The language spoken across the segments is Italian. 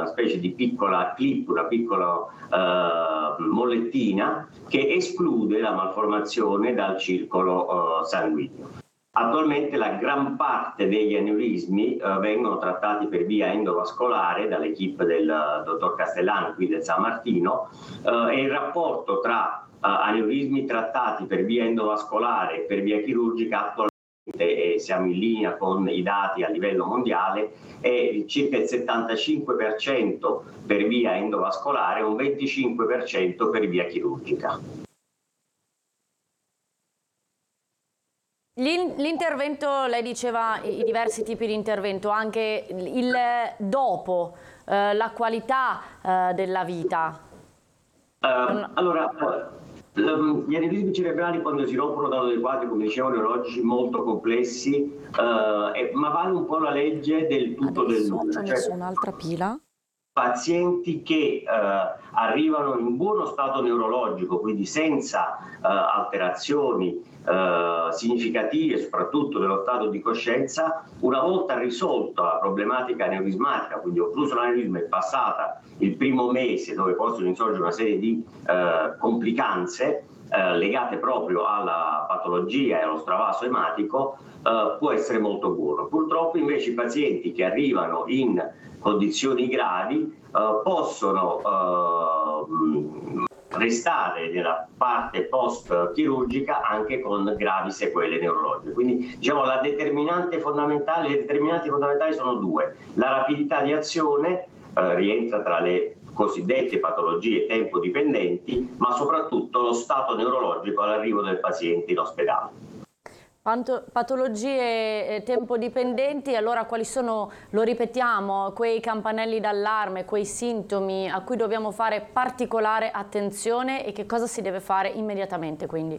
specie di piccola clip, una piccola mollettina che esclude la malformazione dal circolo sanguigno. Attualmente la gran parte degli aneurismi vengono trattati per via endovascolare dall'equipe del dottor Castellano qui del San Martino e il rapporto tra aneurismi trattati per via endovascolare e per via chirurgica attualmente, e siamo in linea con i dati a livello mondiale, è circa il 75% per via endovascolare e un 25% per via chirurgica. L'intervento, lei diceva i diversi tipi di intervento, anche il dopo, la qualità della vita. Allora, gli aneurismi cerebrali quando si rompono danno dei quadri, come dicevo, neurologici molto complessi, ma vale un po' la legge del tutto del nulla. Adesso ho messo un'altra pila. Pazienti che arrivano in buono stato neurologico, quindi senza alterazioni significative, soprattutto dello stato di coscienza, una volta risolta la problematica aneurismatica, quindi occluso l'aneurisma e passata il primo mese dove possono insorgere una serie di complicanze legate proprio alla patologia e allo stravaso ematico, può essere molto buono. Purtroppo invece i pazienti che arrivano in condizioni gravi possono restare nella parte post-chirurgica anche con gravi sequele neurologiche. Quindi diciamo le determinanti fondamentali sono due: la rapidità di azione rientra tra le cosiddette patologie tempo dipendenti, ma soprattutto lo stato neurologico all'arrivo del paziente in ospedale. Patologie tempo dipendenti, allora quali sono, lo ripetiamo, quei campanelli d'allarme, quei sintomi a cui dobbiamo fare particolare attenzione e che cosa si deve fare immediatamente quindi?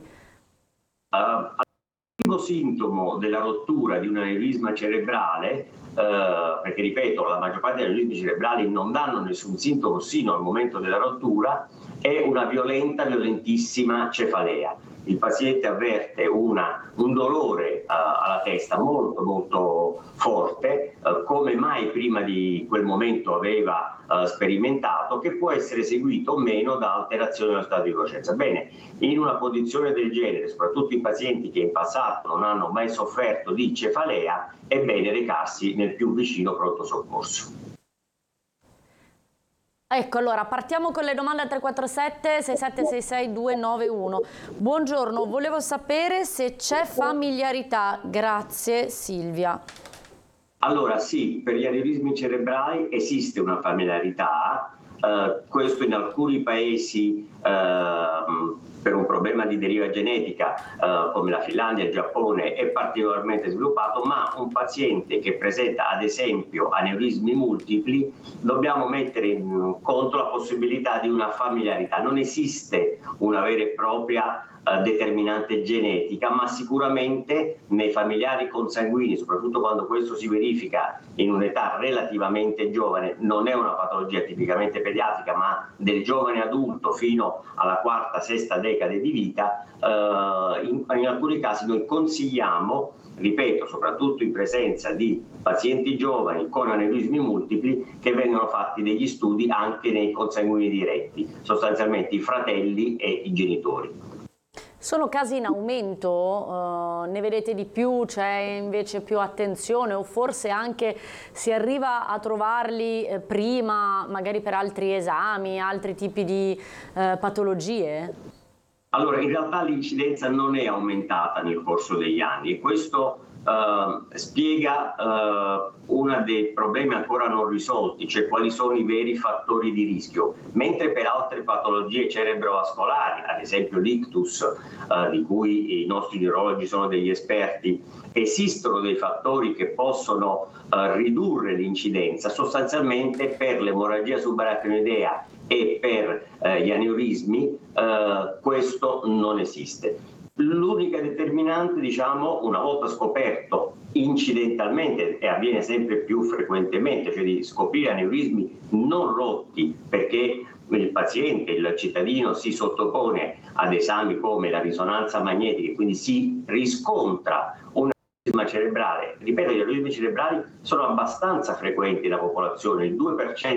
Il primo sintomo della rottura di un aneurisma cerebrale, perché ripeto, la maggior parte degli aneurismi cerebrali non danno nessun sintomo sino al momento della rottura, è una violentissima cefalea. Il paziente avverte un dolore alla testa molto forte, come mai prima di quel momento aveva sperimentato, che può essere seguito o meno da alterazione dello stato di coscienza. Bene, in una condizione del genere, soprattutto in pazienti che in passato non hanno mai sofferto di cefalea, è bene recarsi nel più vicino pronto soccorso. Ecco, allora partiamo con le domande al 347 6766 291. Buongiorno, volevo sapere se c'è familiarità. Grazie Silvia. Allora sì, per gli aneurismi cerebrali esiste una familiarità, questo in alcuni paesi per un problema di deriva genetica come la Finlandia e il Giappone è particolarmente sviluppato, ma un paziente che presenta ad esempio aneurismi multipli dobbiamo mettere in conto la possibilità di una familiarità. Non esiste una vera e propria determinante genetica, ma sicuramente nei familiari consanguini, soprattutto quando questo si verifica in un'età relativamente giovane, non è una patologia tipicamente pediatrica, ma del giovane adulto fino alla quarta, sesta decade di vita, in alcuni casi noi consigliamo, ripeto, soprattutto in presenza di pazienti giovani con aneurismi multipli, che vengano fatti degli studi anche nei consanguini diretti, sostanzialmente i fratelli e i genitori. Sono casi in aumento, ne vedete di più, c'è invece più attenzione o forse anche si arriva a trovarli prima, magari per altri esami, altri tipi di patologie? Allora, in realtà l'incidenza non è aumentata nel corso degli anni e questo spiega uno dei problemi ancora non risolti, cioè quali sono i veri fattori di rischio, mentre per altre patologie cerebrovascolari, ad esempio l'ictus, di cui i nostri neurologi sono degli esperti, esistono dei fattori che possono ridurre l'incidenza. Sostanzialmente per l'emorragia subarachnoidea e per gli aneurismi questo non esiste. L'unica determinante, diciamo, una volta scoperto incidentalmente, e avviene sempre più frequentemente, cioè di scoprire aneurismi non rotti perché il paziente, il cittadino si sottopone ad esami come la risonanza magnetica e quindi si riscontra un aneurisma cerebrale. Ripeto, gli aneurismi cerebrali sono abbastanza frequenti nella popolazione, il 2%